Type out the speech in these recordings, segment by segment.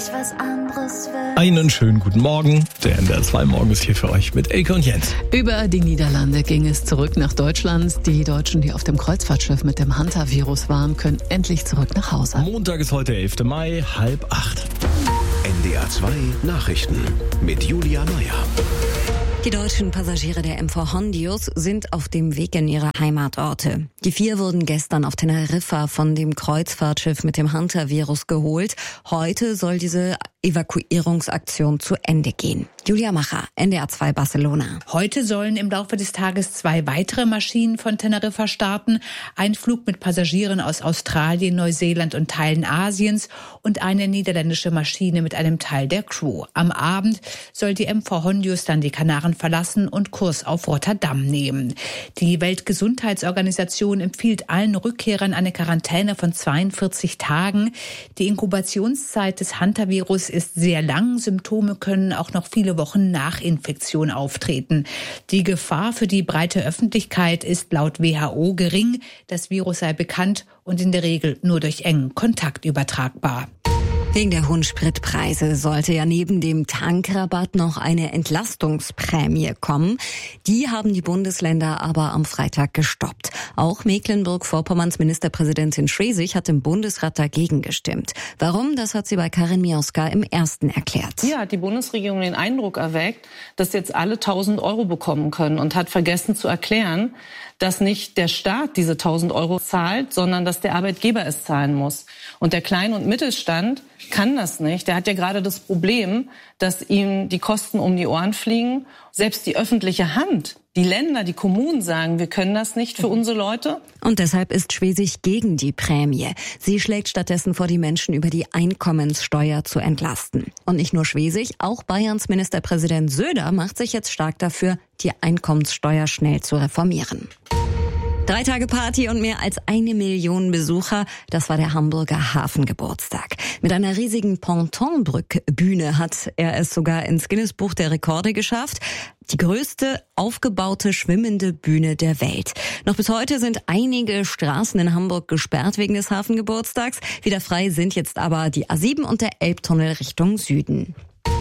Was anderes will. Einen schönen guten Morgen. Der NDR 2 Morgen ist hier für euch mit Elke und Jens. Über die Niederlande ging es zurück nach Deutschland. Die Deutschen, die auf dem Kreuzfahrtschiff mit dem Hunter-Virus waren, können endlich zurück nach Hause. Montag ist heute 11. Mai, 7:30. NDR 2 Nachrichten mit Julia Meyer. Die deutschen Passagiere der MV Hondius sind auf dem Weg in ihre Heimatorte. Die 4 wurden gestern auf Teneriffa von dem Kreuzfahrtschiff mit dem Hunter-Virus geholt. Heute soll diese Evakuierungsaktion zu Ende gehen. Julia Macher, NDR 2 Barcelona. Heute sollen im Laufe des Tages 2 weitere Maschinen von Teneriffa starten. Ein Flug mit Passagieren aus Australien, Neuseeland und Teilen Asiens und eine niederländische Maschine mit einem Teil der Crew. Am Abend soll die MV Hondius dann die Kanaren verlassen und Kurs auf Rotterdam nehmen. Die Weltgesundheitsorganisation empfiehlt allen Rückkehrern eine Quarantäne von 42 Tagen. Die Inkubationszeit des Hunter-Virus ist sehr lang. Symptome können auch noch viele Wochen nach Infektion auftreten. Die Gefahr für die breite Öffentlichkeit ist laut WHO gering. Das Virus sei bekannt und in der Regel nur durch engen Kontakt übertragbar. Wegen der hohen Spritpreise sollte ja neben dem Tankrabatt noch eine Entlastungsprämie kommen. Die haben die Bundesländer aber am Freitag gestoppt. Auch Mecklenburg-Vorpommerns Ministerpräsidentin Schwesig hat im Bundesrat dagegen gestimmt. Warum? Das hat sie bei Karin Mioska im Ersten erklärt. Hier hat die Bundesregierung den Eindruck erweckt, dass jetzt alle 1.000 Euro bekommen können und hat vergessen zu erklären, dass nicht der Staat diese 1.000 Euro zahlt, sondern dass der Arbeitgeber es zahlen muss. Und der Klein- und Mittelstand kann das nicht. Der hat ja gerade das Problem, dass ihm die Kosten um die Ohren fliegen. Selbst die öffentliche Hand, die Länder, die Kommunen sagen, wir können das nicht für unsere Leute. Und deshalb ist Schwesig gegen die Prämie. Sie schlägt stattdessen vor, die Menschen über die Einkommenssteuer zu entlasten. Und nicht nur Schwesig, auch Bayerns Ministerpräsident Söder macht sich jetzt stark dafür, die Einkommenssteuer schnell zu reformieren. 3 Tage Party und mehr als 1 Million Besucher, das war der Hamburger Hafengeburtstag. Mit einer riesigen Pontonbrückbühne hat er es sogar ins Guinness-Buch der Rekorde geschafft. Die größte aufgebaute schwimmende Bühne der Welt. Noch bis heute sind einige Straßen in Hamburg gesperrt wegen des Hafengeburtstags. Wieder frei sind jetzt aber die A7 und der Elbtunnel Richtung Süden.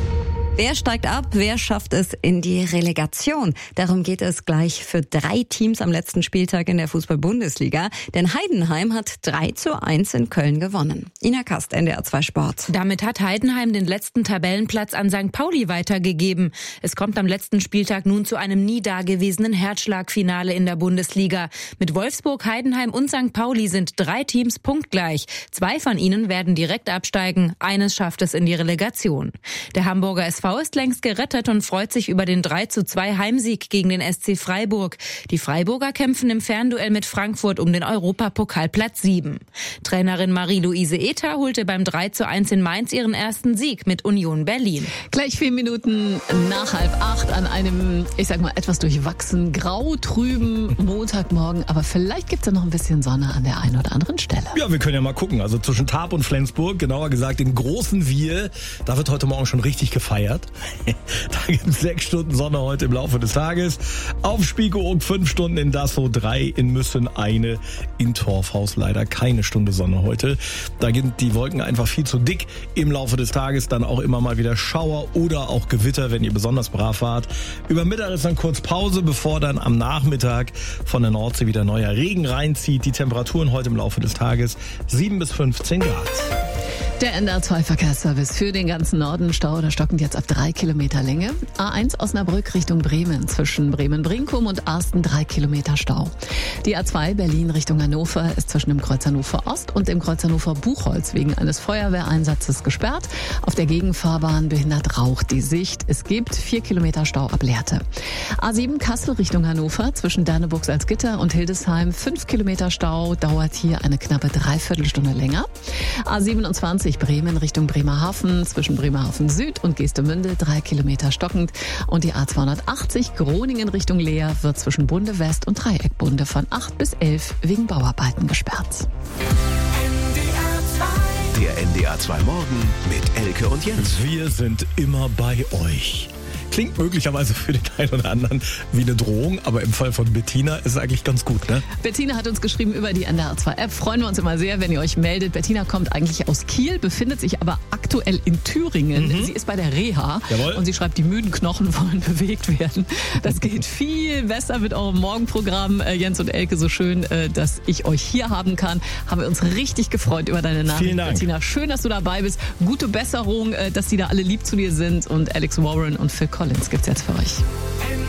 Wer steigt ab? Wer schafft es in die Relegation? Darum geht es gleich für 3 Teams am letzten Spieltag in der Fußball-Bundesliga. Denn Heidenheim hat 3:1 in Köln gewonnen. Ina Kast, NDR 2 Sport. Damit hat Heidenheim den letzten Tabellenplatz an St. Pauli weitergegeben. Es kommt am letzten Spieltag nun zu einem nie dagewesenen Herzschlagfinale in der Bundesliga. Mit Wolfsburg, Heidenheim und St. Pauli sind 3 Teams punktgleich. 2 von ihnen werden direkt absteigen. Eines schafft es in die Relegation. Der Hamburger SV ist längst gerettet und freut sich über den 3:2 Heimsieg gegen den SC Freiburg. Die Freiburger kämpfen im Fernduell mit Frankfurt um den Europapokalplatz 7. Trainerin Marie-Louise Ether holte beim 3:1 in Mainz ihren ersten Sieg mit Union Berlin. Gleich 4 Minuten nach 7:30 an einem, ich sag mal, etwas durchwachsen, grau, trüben Montagmorgen. Aber vielleicht gibt's ja noch ein bisschen Sonne an der einen oder anderen Stelle. Ja, wir können ja mal gucken. Also zwischen Tarp und Flensburg, genauer gesagt in Großen Wir, da wird heute Morgen schon richtig gefeiert. Da gibt es 6 Stunden Sonne heute im Laufe des Tages. Auf Spiekeroog 5 Stunden, in Dassow 3, in Müssen 1, in Torfhaus leider keine Stunde Sonne heute. Da sind die Wolken einfach viel zu dick im Laufe des Tages. Dann auch immer mal wieder Schauer oder auch Gewitter, wenn ihr besonders brav wart. Über Mittag ist dann kurz Pause, bevor dann am Nachmittag von der Nordsee wieder neuer Regen reinzieht. Die Temperaturen heute im Laufe des Tages 7 bis 15 Grad. Der NDR 2 Verkehrsservice für den ganzen Norden. Stau, da stockend jetzt ab 3 Kilometer Länge. A1 Osnabrück Richtung Bremen. Zwischen Bremen-Brinkum und Arsten 3 Kilometer Stau. Die A2 Berlin Richtung Hannover ist zwischen dem Kreuz Hannover Ost und dem Kreuz Hannover Buchholz wegen eines Feuerwehreinsatzes gesperrt. Auf der Gegenfahrbahn behindert Rauch die Sicht. Es gibt 4 Kilometer Stau ab Lehrte. A7 Kassel Richtung Hannover. Zwischen Danneburg-Salzgitter und Hildesheim 5 Kilometer Stau. Dauert hier eine knappe Dreiviertelstunde länger. A27 Bremen Richtung Bremerhaven, zwischen Bremerhaven Süd und Geestemünde 3 Kilometer stockend. Und die A280 Groningen Richtung Leer wird zwischen Bunde West und Dreieckbunde von 8 bis 11 wegen Bauarbeiten gesperrt. Der NDR 2 Morgen mit Elke und Jens. Wir sind immer bei euch. Klingt möglicherweise für den einen oder anderen wie eine Drohung, aber im Fall von Bettina ist es eigentlich ganz gut, ne? Bettina hat uns geschrieben über die NDR 2 App. Freuen wir uns immer sehr, wenn ihr euch meldet. Bettina kommt eigentlich aus Kiel, befindet sich aber aktuell in Thüringen. Sie ist bei der Reha. Jawohl. Und sie schreibt, die müden Knochen wollen bewegt werden. Das geht viel besser mit eurem Morgenprogramm, Jens und Elke. So schön, dass ich euch hier haben kann. Haben wir uns richtig gefreut über deine Nachricht, Vielen Dank. Bettina. Schön, dass du dabei bist. Gute Besserung, dass die da alle lieb zu dir sind. Und Alex Warren und Phil Collins gibt's jetzt für euch.